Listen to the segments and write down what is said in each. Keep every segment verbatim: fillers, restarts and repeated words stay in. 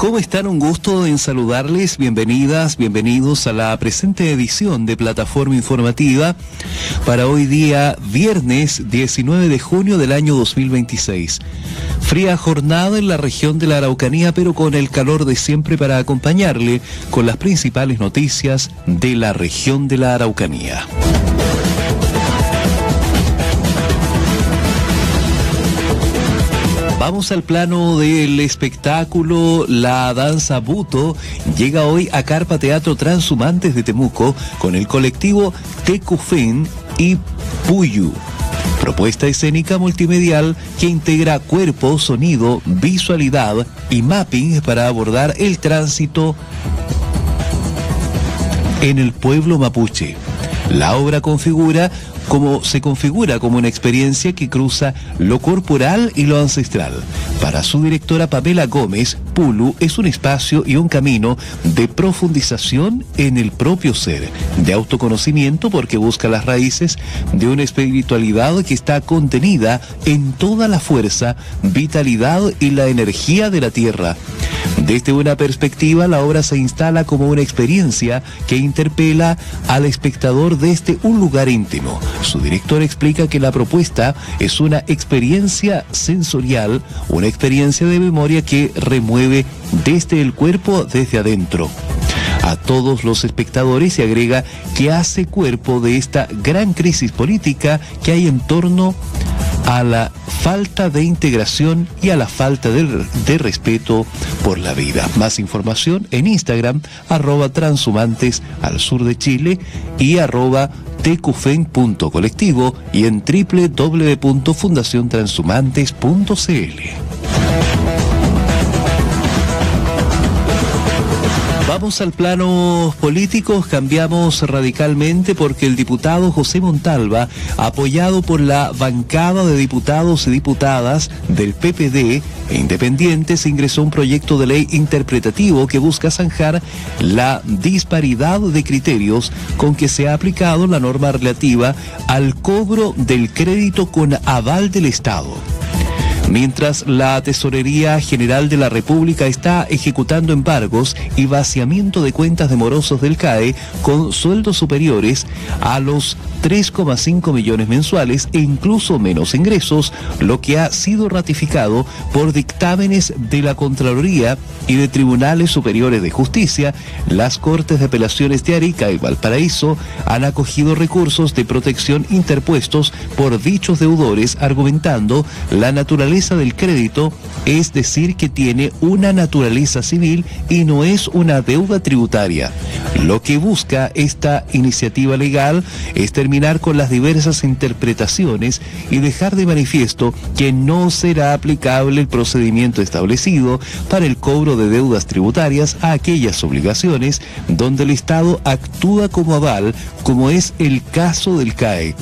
¿Cómo están? Un gusto en saludarles. Bienvenidas, bienvenidos a la presente edición de Plataforma Informativa para hoy día, viernes diecinueve de junio del año dos mil veintiséis. Fría jornada en la región de la Araucanía, pero con el calor de siempre para acompañarle con las principales noticias de la región de la Araucanía. Vamos al plano del espectáculo. La danza Buto llega hoy a Carpa Teatro Transhumantes de Temuco con el colectivo Tecufén y Puyu. Propuesta escénica multimedial que integra cuerpo, sonido, visualidad y mapping para abordar el tránsito en el pueblo mapuche. La obra configura como se configura como una experiencia que cruza lo corporal y lo ancestral. Para su directora Pamela Gómez, Pulu es un espacio y un camino de profundización en el propio ser, de autoconocimiento porque busca las raíces de una espiritualidad que está contenida en toda la fuerza, vitalidad y la energía de la tierra. Desde una perspectiva, la obra se instala como una experiencia que interpela al espectador desde un lugar íntimo. Su director explica que la propuesta es una experiencia sensorial, una experiencia de memoria que remueve desde el cuerpo, desde adentro, a todos los espectadores, y agrega que hace cuerpo de esta gran crisis política que hay en torno a la falta de integración y a la falta de, de respeto por la vida. Más información en Instagram, arroba transhumantes al sur de Chile y arroba tecufen punto colectivo y en doble u doble u doble u punto fundación transhumantes punto c l. Vamos al plano político, cambiamos radicalmente porque el diputado José Montalva, apoyado por la bancada de diputados y diputadas del P P D e independientes, ingresó un proyecto de ley interpretativo que busca zanjar la disparidad de criterios con que se ha aplicado la norma relativa al cobro del crédito con aval del Estado. Mientras la Tesorería General de la República está ejecutando embargos y vaciamiento de cuentas de morosos del C A E con sueldos superiores a los tres coma cinco millones mensuales e incluso menos ingresos, lo que ha sido ratificado por dictámenes de la Contraloría y de Tribunales Superiores de Justicia, las Cortes de Apelaciones de Arica y Valparaíso han acogido recursos de protección interpuestos por dichos deudores, argumentando la naturaleza del crédito, es decir, que tiene una naturaleza civil y no es una deuda tributaria. Lo que busca esta iniciativa legal es terminar con las diversas interpretaciones y dejar de manifiesto que no será aplicable el procedimiento establecido para el cobro de deudas tributarias a aquellas obligaciones donde el Estado actúa como aval, como es el caso del C A E.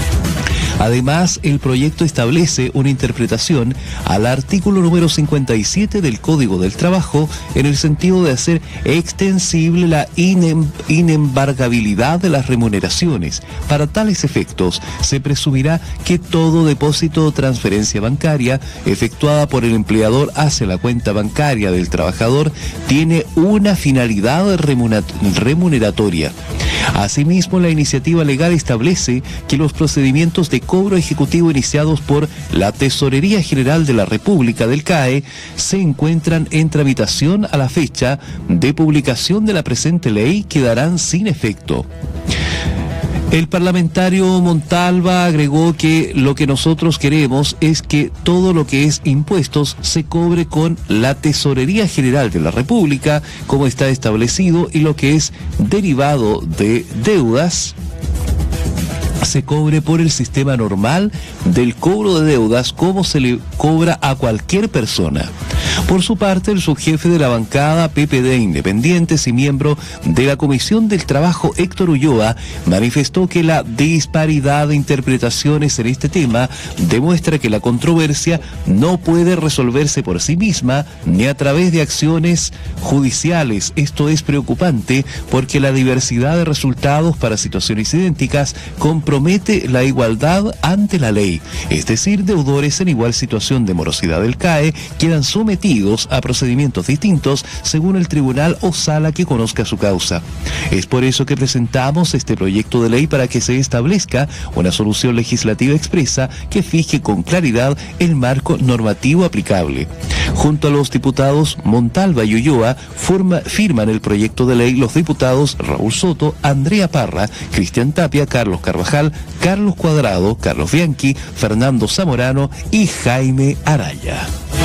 Además, el proyecto establece una interpretación al artículo número cincuenta y siete del Código del Trabajo en el sentido de hacer extensible la inem- inembargabilidad de las remuneraciones. Para tales efectos, se presumirá que todo depósito o transferencia bancaria efectuada por el empleador hacia la cuenta bancaria del trabajador tiene una finalidad remuner- remuneratoria. Asimismo, la iniciativa legal establece que los procedimientos de cobro ejecutivo iniciados por la Tesorería General de la República del C A E se encuentran en tramitación a la fecha de publicación de la presente ley, quedarán sin efecto. El parlamentario Montalva agregó que lo que nosotros queremos es que todo lo que es impuestos se cobre con la Tesorería General de la República, como está establecido, y lo que es derivado de deudas se cobre por el sistema normal del cobro de deudas, como se le cobra a cualquier persona. Por su parte, el subjefe de la bancada P P D Independientes y miembro de la Comisión del Trabajo, Héctor Ulloa, manifestó que la disparidad de interpretaciones en este tema demuestra que la controversia no puede resolverse por sí misma ni a través de acciones judiciales. Esto es preocupante porque la diversidad de resultados para situaciones idénticas compromete la igualdad ante la ley, es decir, deudores en igual situación de morosidad del C A E quedan sometidos sometidos a procedimientos distintos según el tribunal o sala que conozca su causa. Es por eso que presentamos este proyecto de ley para que se establezca una solución legislativa expresa que fije con claridad el marco normativo aplicable. Junto a los diputados Montalva y Ulloa forma, firman el proyecto de ley los diputados Raúl Soto, Andrea Parra, Cristian Tapia, Carlos Carvajal, Carlos Cuadrado, Carlos Bianchi, Fernando Zamorano y Jaime Araya.